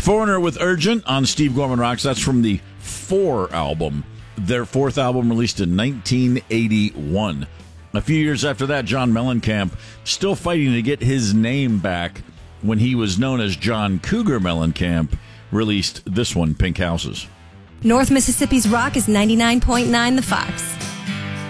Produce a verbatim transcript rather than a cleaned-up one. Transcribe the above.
Foreigner with Urgent on Steve Gorman Rocks. That's from the Four album, their fourth album released in nineteen eighty-one. A few years after that, John Mellencamp, still fighting to get his name back when he was known as John Cougar Mellencamp, released this one, Pink Houses. North Mississippi's Rock is ninety-nine point nine The Fox.